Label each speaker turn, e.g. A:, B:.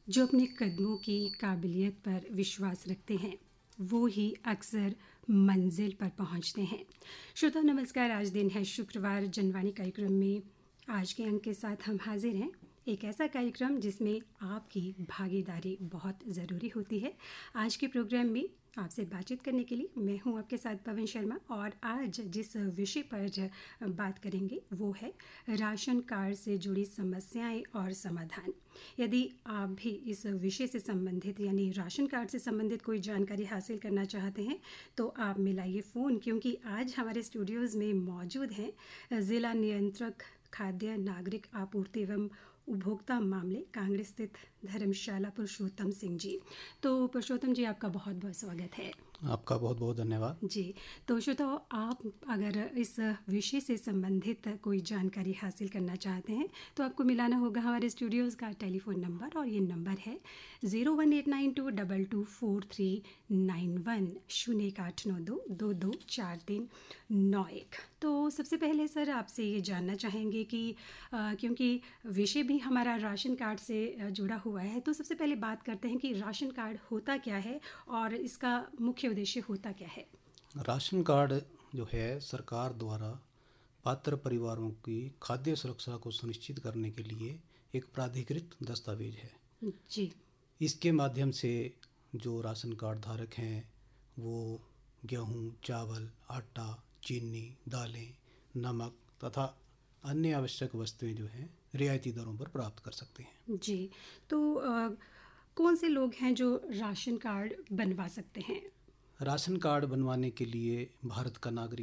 A: जो अपने कदमों की काबिलियत पर विश्वास रखते हैं वो ही अक्सर मंजिल पर पहुंचते हैं। श्रोता नमस्कार, आज दिन है शुक्रवार। जनवाणी कार्यक्रम में आज के अंक के साथ हम हाजिर हैं। एक ऐसा कार्यक्रम जिसमें आपकी भागीदारी बहुत ज़रूरी होती है। आज के प्रोग्राम में आपसे बातचीत करने के लिए मैं हूं आपके साथ पवन शर्मा, और आज जिस विषय पर बात करेंगे वो है राशन कार्ड से जुड़ी समस्याएं और समाधान। यदि आप भी इस विषय से संबंधित यानी राशन कार्ड से संबंधित कोई जानकारी हासिल करना चाहते हैं तो आप मिलाइए फ़ोन, क्योंकि आज हमारे स्टूडियोज़ में मौजूद हैं ज़िला नियंत्रक खाद्य नागरिक आपूर्ति एवं उपभोक्ता मामले कांग्रेस स्थित धर्मशाला पुरुषोत्तम सिंह जी। तो पुरुषोत्तम जी, आपका बहुत बहुत स्वागत है।
B: आपका बहुत बहुत धन्यवाद
A: जी। तो श्रोताओ, आप अगर इस विषय से संबंधित कोई जानकारी हासिल करना चाहते हैं तो आपको मिलाना होगा हमारे स्टूडियोज़ का टेलीफोन नंबर, और ये नंबर है 01892224391 01892224391। तो सबसे पहले सर आपसे ये जानना चाहेंगे कि क्योंकि विषय भी हमारा राशन कार्ड से जुड़ा हुआ है, तो सबसे पहले बात करते हैं कि राशन कार्ड होता क्या है और इसका मुख्य उद्देश्य होता क्या है।
B: राशन कार्ड जो है सरकार द्वारा पात्र परिवारों की खाद्य सुरक्षा को सुनिश्चित करने के लिए एक प्राधिकृत दस्तावेज है
A: जी।
B: इसके माध्यम से जो राशन कार्ड धारक हैं वो गेहूं, चावल, आटा, चीनी, दालें, नमक तथा अन्य आवश्यक वस्तुएं जो हैं रियायती दरों पर प्राप्त कर सकते हैं।
A: जी। तो कौन से लोग हैं जो राशन कार्ड बनवा सकते हैं?
B: राशन कार्ड बनवाने के लिए भारत का नागरिक